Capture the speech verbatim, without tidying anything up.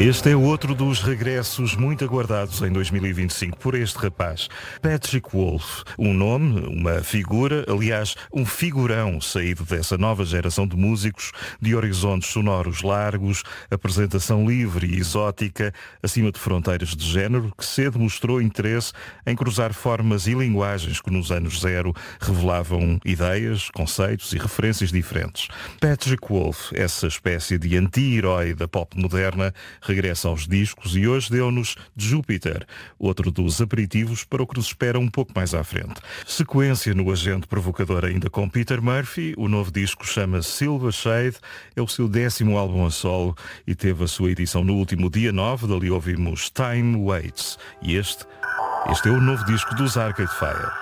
Este é outro dos regressos muito aguardados em dois mil e vinte e cinco por este rapaz, Patrick Wolf. Um nome, uma figura, aliás, um figurão saído dessa nova geração de músicos de horizontes sonoros largos, apresentação livre e exótica, acima de fronteiras de género, que cedo mostrou interesse em cruzar formas e linguagens que nos anos zero revelavam ideias, conceitos e referências diferentes. Patrick Wolf, essa espécie de anti-herói da pop moderna, regressa aos discos e hoje deu-nos Júpiter, outro dos aperitivos para o que nos espera um pouco mais à frente. Sequência no agente provocador ainda com Peter Murphy, o novo disco chama-se Silver Shade, é o seu décimo álbum a solo e teve a sua edição no último dia nove, dali ouvimos Time Waits. E este, este é o novo disco dos Arcade Fire.